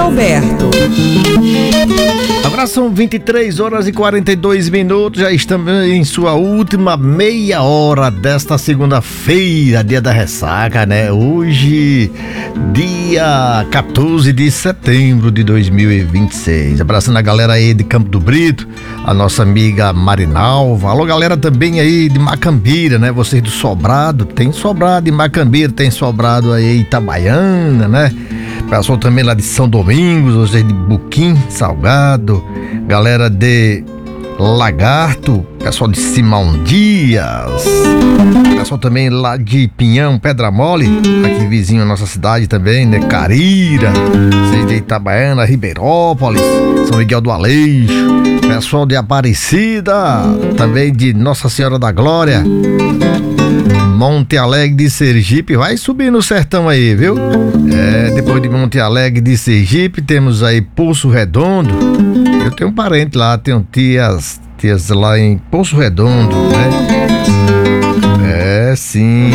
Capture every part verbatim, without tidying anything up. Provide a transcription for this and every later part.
Alberto. Agora são vinte e três horas e quarenta e dois minutos, já estamos em sua última meia hora desta segunda-feira, dia da ressaca, né? Hoje, dia quatorze de setembro de dois mil e vinte e seis. Abraçando a galera aí de Campo do Brito, a nossa amiga Marinalva. Alô, galera também aí de Macambira, né? Vocês do Sobrado, tem Sobrado em Macambira, tem Sobrado aí em Itabaiana, né? Pessoal também lá de São Domingos, vocês de Buquim, Salgado, galera de Lagarto, pessoal de Simão Dias, pessoal também lá de Pinhão, Pedra Mole, aqui vizinho à nossa cidade também, né? Carira, vocês de Itabaiana, Ribeirópolis, São Miguel do Aleixo, pessoal de Aparecida, também de Nossa Senhora da Glória, Monte Alegre de Sergipe, vai subir no sertão aí, viu? É, depois de Monte Alegre de Sergipe, temos aí Poço Redondo. Eu tenho um parente lá, tenho tias, tias lá em Poço Redondo, né? É, sim.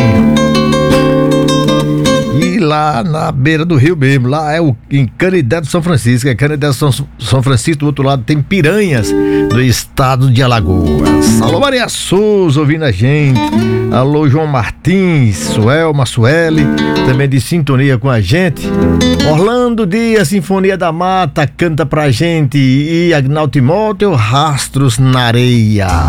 E lá na beira do rio mesmo, lá é o, em Canidé do São Francisco, é Canidé do São, São Francisco, do outro lado tem Piranhas, do estado de Alagoas. Alô, Maria Souza, ouvindo a gente. Alô, João Martins, Suelma, Sueli, também de sintonia com a gente. Orlando Dias, Sinfonia da Mata, canta pra gente. E Agnaldo Timóteo, Rastros na Areia.